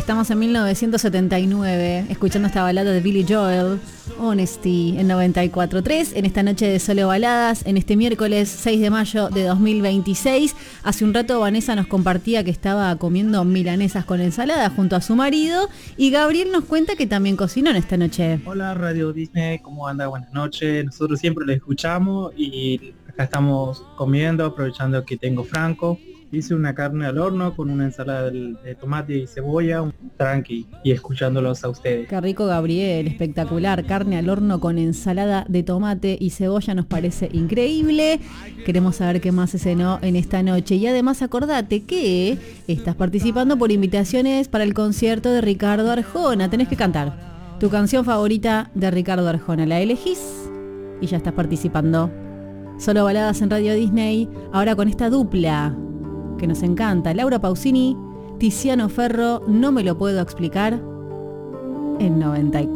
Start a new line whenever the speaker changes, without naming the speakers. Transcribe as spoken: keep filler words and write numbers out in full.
Estamos en mil novecientos setenta y nueve, escuchando esta balada de Billy Joel, Honesty, en noventa y cuatro punto tres, en esta noche de Solo Baladas, en este miércoles seis de mayo de dos mil veintiséis. Hace un rato Vanessa nos compartía que estaba comiendo milanesas con ensalada junto a su marido, y Gabriel nos cuenta que también cocinó en esta noche.
Hola Radio Disney, ¿cómo anda? Buenas noches. Nosotros siempre lo escuchamos y acá estamos comiendo, aprovechando que tengo Franco. Hice una carne al horno con una ensalada de tomate y cebolla, un tranqui, y escuchándolos a ustedes.
Qué rico, Gabriel, espectacular. Carne al horno con ensalada de tomate y cebolla nos parece increíble. Queremos saber qué más se cenó en esta noche. Y además acordate que estás participando por invitaciones para el concierto de Ricardo Arjona. Tenés que cantar tu canción favorita de Ricardo Arjona. La elegís y ya estás participando. Solo Baladas en Radio Disney, ahora con esta dupla que nos encanta, Laura Pausini, Tiziano Ferro, No me lo puedo explicar, en noventa y cuatro.